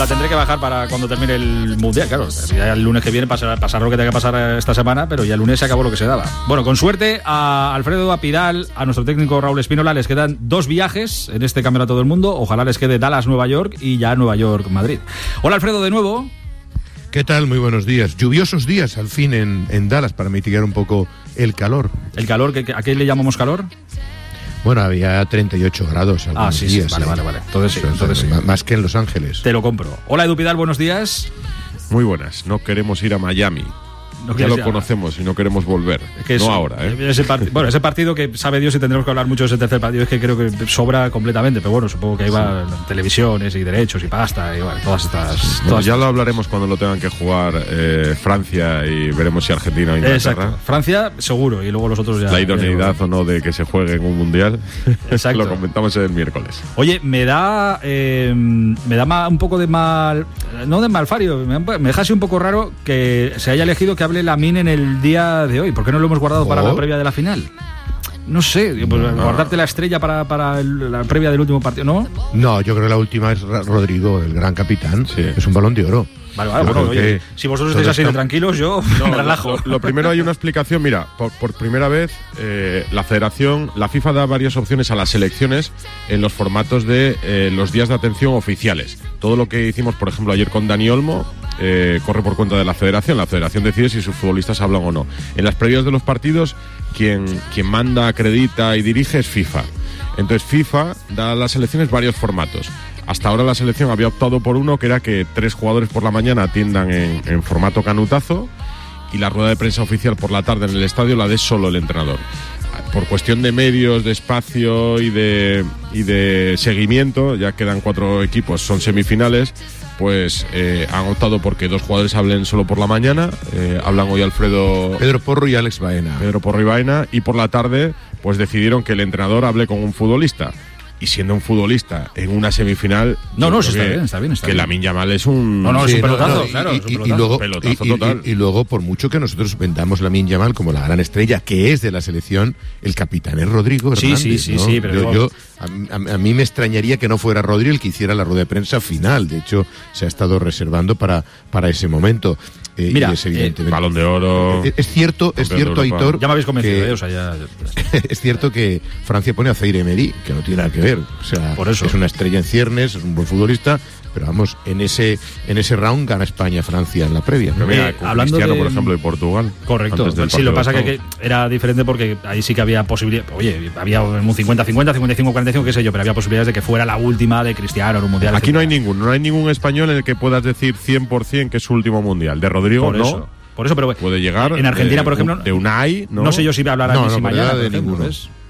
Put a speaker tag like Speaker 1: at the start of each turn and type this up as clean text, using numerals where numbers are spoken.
Speaker 1: La tendré que bajar para cuando termine el Mundial, claro. Ya el lunes que viene pasar lo que tenga que pasar esta semana, pero ya el lunes se acabó lo que se daba. Bueno, con suerte a Alfredo, a Pidal, a nuestro técnico Raúl Espínola les quedan 2 viajes en este Campeonato del Mundo. Ojalá les quede Dallas, Nueva York y ya Nueva York, Madrid. Hola Alfredo, de nuevo.
Speaker 2: ¿Qué tal? Muy buenos días. Lluviosos días al fin en Dallas para mitigar un poco el calor.
Speaker 1: ¿El calor? ¿A qué le llamamos calor?
Speaker 2: Bueno, había 38 grados algunos días.
Speaker 1: Vale. Entonces sí.
Speaker 2: Más que en Los Ángeles.
Speaker 1: Te lo compro. Hola Edu Pidal, buenos días.
Speaker 3: Muy buenas. No queremos ir a Miami. Ya lo conocemos y no queremos volver. No ahora, ¿eh?
Speaker 1: Ese partido que sabe Dios si tendremos que hablar mucho de ese tercer partido, es que creo que sobra completamente, pero bueno, supongo que ahí va televisiones y derechos y pasta y bueno, todas estas...
Speaker 3: Ya lo hablaremos cuando lo tengan que jugar Francia y veremos si Argentina o Inglaterra.
Speaker 1: Exacto. Francia seguro y luego los otros ya...
Speaker 3: La idoneidad o no de que se juegue en un mundial. Exacto. Lo comentamos el miércoles.
Speaker 1: Oye, me da un poco de mal... No de malfario, me deja así un poco raro que se haya elegido que hable Lamine en el día de hoy. ¿Por qué no lo hemos guardado para la previa de la final? No sé, guardarte la estrella para la previa del último partido, ¿no?
Speaker 2: No, yo creo que la última es Rodrigo, el gran capitán. Sí. Es un Balón de Oro.
Speaker 1: Vale, bueno, oye, si vosotros estáis así de tranquilos, yo me relajo.
Speaker 3: Lo primero, hay una explicación. Mira, por primera vez la FIFA da varias opciones a las selecciones en los formatos de los días de atención oficiales. Todo lo que hicimos, por ejemplo, ayer con Dani Olmo, corre por cuenta de la federación. La federación decide si sus futbolistas hablan o no. En las previas de los partidos, quien manda, acredita y dirige es FIFA. Entonces FIFA da a las selecciones varios formatos. Hasta ahora la selección había optado por uno, que era que 3 jugadores por la mañana atiendan en formato canutazo y la rueda de prensa oficial por la tarde en el estadio la dé solo el entrenador. Por cuestión de medios, de espacio y de seguimiento, ya quedan 4 equipos, son semifinales, pues han optado porque 2 jugadores hablen solo por la mañana. Hablan hoy
Speaker 2: Pedro Porro y Alex Baena.
Speaker 3: Y por la tarde pues decidieron que el entrenador hable con un futbolista. Y siendo un futbolista en una semifinal...
Speaker 1: Está bien.
Speaker 3: Que Lamine Yamal es un...
Speaker 1: es un pelotazo, claro.
Speaker 2: Pelotazo total. Y luego, por mucho que nosotros vendamos Lamine Yamal como la gran estrella que es de la selección, el capitán es Rodrigo Hernández.
Speaker 1: Sí, pero
Speaker 2: a mí me extrañaría que no fuera Rodri el que hiciera la rueda de prensa final. De hecho, se ha estado reservando para ese momento.
Speaker 1: Mira,
Speaker 2: es evidentemente
Speaker 3: Balón de Oro.
Speaker 2: Es cierto, Aitor.
Speaker 1: Ya me habéis convencido,
Speaker 2: Es cierto que Francia pone a Zaire Emery, que no tiene nada que ver. O sea,
Speaker 1: por eso.
Speaker 2: Es una estrella en ciernes, es un buen futbolista, pero vamos, en ese round gana España-Francia en la previa.
Speaker 3: Pero mira, hablando Cristiano, por ejemplo, de Portugal.
Speaker 1: Correcto. Sí, lo que pasa que era diferente porque ahí sí que había posibilidad. Oye, había un 50-50, 55-45, qué sé yo, pero había posibilidades de que fuera la última de Cristiano en un mundial.
Speaker 3: Aquí no hay ningún español en el que puedas decir 100% que es su último mundial. De Rodrigo,
Speaker 1: por eso, pero
Speaker 3: puede llegar.
Speaker 1: En Argentina, por ejemplo,
Speaker 3: de Unai,
Speaker 1: no sé yo si voy a hablar aquí mañana
Speaker 2: de ninguno.